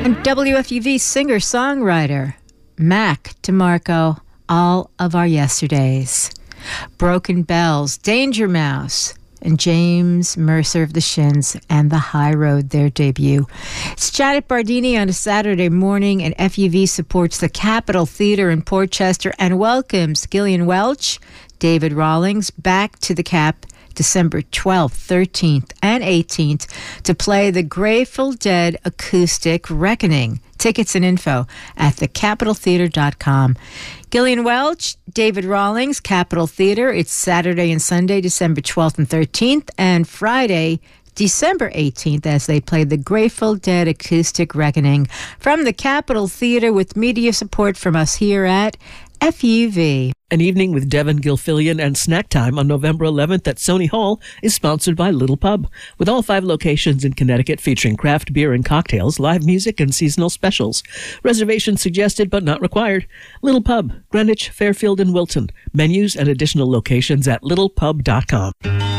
And WFUV singer-songwriter Mac DeMarco, All of Our Yesterdays. Broken Bells, Danger Mouse, and James Mercer of the Shins and The High Road, their debut. It's Janet Bardini on a Saturday morning, and FUV supports the Capitol Theater in Port Chester and welcomes Gillian Welch, David Rawlings back to the Cap December 12th, 13th, and 18th to play the Grateful Dead acoustic Reckoning. Tickets and info at thecapitoltheater.com. Gillian Welch, David Rawlings, Capitol Theater. It's Saturday and Sunday, December 12th and 13th, and Friday, December 18th, as they play the Grateful Dead acoustic Reckoning from the Capitol Theater with media support from us here at FUV. An evening with Devin Gilfillian and Snack Time on November 11th at Sony Hall is sponsored by Little Pub, with all 5 locations in Connecticut featuring craft beer and cocktails, live music, and seasonal specials. Reservations suggested but not required. Little Pub, Greenwich, Fairfield, and Wilton. Menus and additional locations at littlepub.com.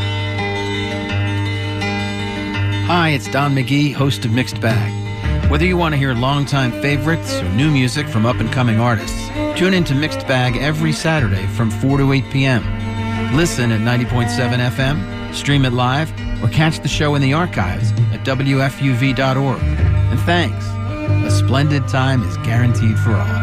Hi, it's Don McGee, host of Mixed Bag. Whether you want to hear longtime favorites or new music from up-and-coming artists, tune in to Mixed Bag every Saturday from 4 to 8 p.m. Listen at 90.7 FM, stream it live, or catch the show in the archives at WFUV.org. And thanks. A splendid time is guaranteed for all.